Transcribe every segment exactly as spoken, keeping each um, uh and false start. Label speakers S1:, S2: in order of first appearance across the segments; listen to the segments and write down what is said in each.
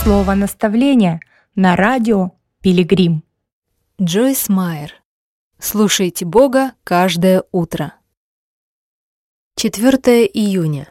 S1: Слово наставления на радио Пилигрим.
S2: Джойс Майер. Слушайте Бога каждое утро. четвёртое июня.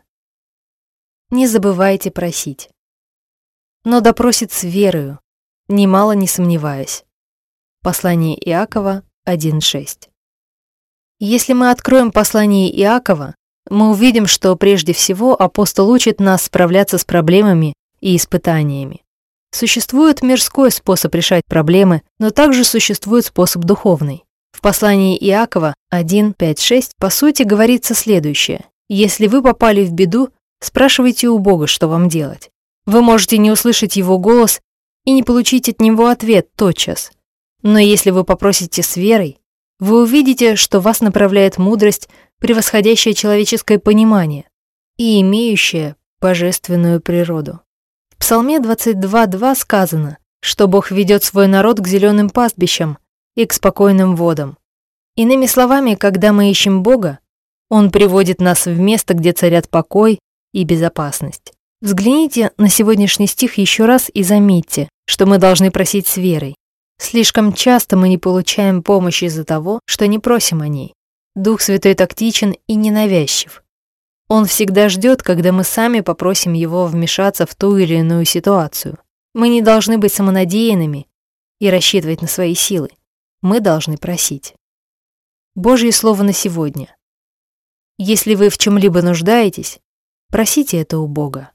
S2: Не забывайте просить. Но да просит с верою, немало не сомневаясь. Послание Иакова один шесть. Если мы откроем послание Иакова, мы увидим, что прежде всего апостол учит нас справляться с проблемами и испытаниями. Существует мирской способ решать проблемы, но также существует способ духовный. В послании Иакова один пять шесть по сути говорится следующее. Если вы попали в беду, спрашивайте у Бога, что вам делать. Вы можете не услышать Его голос и не получить от Него ответ тотчас. Но если вы попросите с верой, вы увидите, что вас направляет мудрость, превосходящая человеческое понимание и имеющая божественную природу. В Псалме двадцать два два сказано, что Бог ведет свой народ к зеленым пастбищам и к спокойным водам. Иными словами, когда мы ищем Бога, Он приводит нас в место, где царят покой и безопасность. Взгляните на сегодняшний стих еще раз и заметьте, что мы должны просить с верой. Слишком часто мы не получаем помощи из-за того, что не просим о ней. Дух Святой тактичен и ненавязчив. Он всегда ждет, когда мы сами попросим Его вмешаться в ту или иную ситуацию. Мы не должны быть самонадеянными и рассчитывать на свои силы. Мы должны просить. Божье Слово на сегодня. Если вы в чем-либо нуждаетесь, просите это у Бога.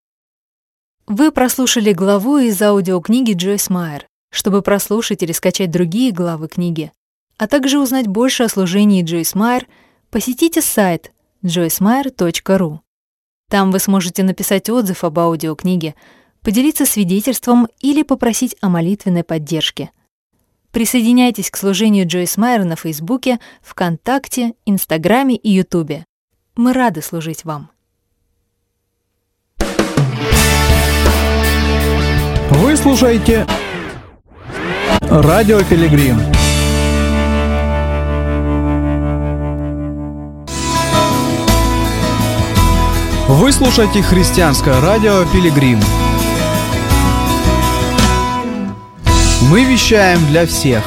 S2: Вы прослушали главу из аудиокниги Джойс Майер. Чтобы прослушать или скачать другие главы книги, а также узнать больше о служении Джойс Майер, посетите сайт джойс майер точка ру. Там вы сможете написать отзыв об аудиокниге, поделиться свидетельством или попросить о молитвенной поддержке. Присоединяйтесь к служению Джойс Майер на Фейсбуке, ВКонтакте, Инстаграме и Ютубе. Мы рады служить вам.
S3: Вы слушаете Радио Пилигрим. Вы слушаете христианское радио Пилигрим. Мы вещаем для всех.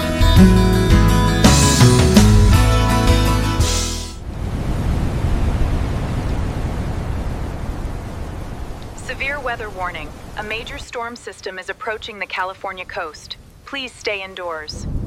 S4: Severe weather warning. A major storm system is approaching the California coast. Please stay indoors.